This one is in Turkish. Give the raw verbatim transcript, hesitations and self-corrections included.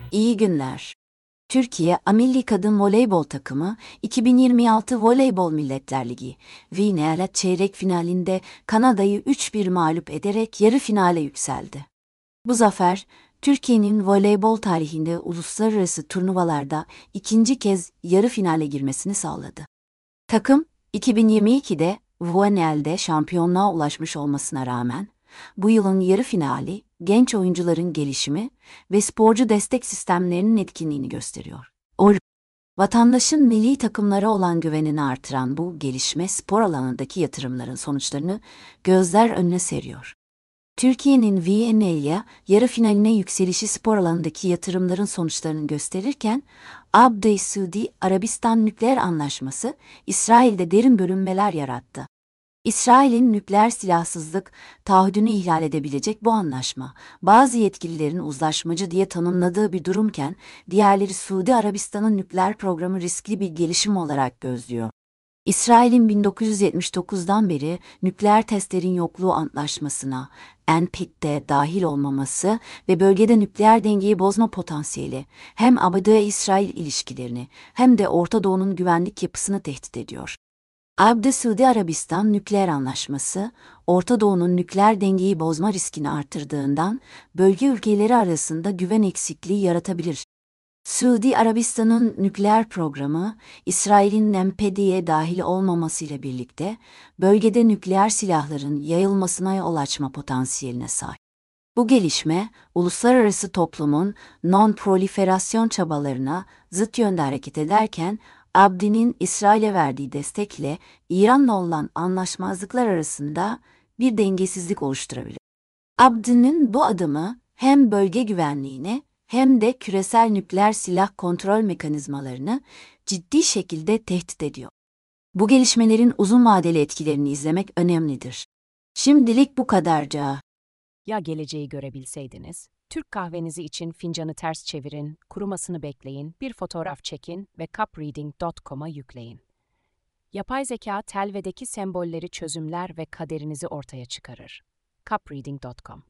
İyi günler. Türkiye A Milli Kadın Voleybol Takımı iki bin yirmi altı Voleybol Milletler Ligi V N L çeyrek finalinde Kanada'yı üç bir mağlup ederek yarı finale yükseldi. Bu zafer, Türkiye'nin voleybol tarihinde uluslararası turnuvalarda ikinci kez yarı finale girmesini sağladı. Takım, iki bin yirmi ikide V N L'de şampiyonluğa ulaşmış olmasına rağmen, bu yılın yarı finali, genç oyuncuların gelişimi ve sporcu destek sistemlerinin etkinliğini gösteriyor. O, vatandaşın milli takımlara olan güvenini artıran bu gelişme spor alanındaki yatırımların sonuçlarını gözler önüne seriyor. Türkiye'nin V N L'ye yarı finaline yükselişi spor alanındaki yatırımların sonuçlarını gösterirken, Abu Suudi Arabistan nükleer anlaşması, İsrail'de derin bölünmeler yarattı. İsrail'in nükleer silahsızlık taahhüdünü ihlal edebilecek bu anlaşma, bazı yetkililerin uzlaşmacı diye tanımladığı bir durumken, diğerleri Suudi Arabistan'ın nükleer programı riskli bir gelişim olarak gözlüyor. İsrail'in bin dokuz yüz yetmiş dokuzdan beri nükleer testlerin yokluğu antlaşmasına, N P T'de dahil olmaması ve bölgede nükleer dengeyi bozma potansiyeli, hem A B D-İsrail ilişkilerini hem de Orta Doğu'nun güvenlik yapısını tehdit ediyor. Abu Suudi Arabistan nükleer anlaşması, Orta Doğu'nun nükleer dengeyi bozma riskini artırdığından, bölge ülkeleri arasında güven eksikliği yaratabilir. Suudi Arabistan'ın nükleer programı, İsrail'in N P T'ye dahil olmamasıyla birlikte, bölgede nükleer silahların yayılmasına yol açma potansiyeline sahip. Bu gelişme, uluslararası toplumun non-proliferasyon çabalarına zıt yönde hareket ederken, Abdi'nin İsrail'e verdiği destekle İran'la olan anlaşmazlıklar arasında bir dengesizlik oluşturabilir. Abdi'nin bu adımı hem bölge güvenliğini hem de küresel nükleer silah kontrol mekanizmalarını ciddi şekilde tehdit ediyor. Bu gelişmelerin uzun vadeli etkilerini izlemek önemlidir. Şimdilik bu kadarca. Ya geleceği görebilseydiniz? Türk kahvenizi için fincanı ters çevirin, kurumasını bekleyin, bir fotoğraf çekin ve cup reading nokta com'a yükleyin. Yapay zeka telvedeki sembolleri çözümler ve kaderinizi ortaya çıkarır. cup reading nokta com